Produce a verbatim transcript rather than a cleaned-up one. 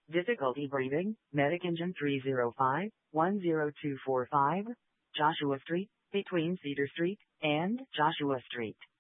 Difficulty breathing, Medic Engine three zero five, one zero two four five, Joshua Street, between Cedar Street and Joshua Street.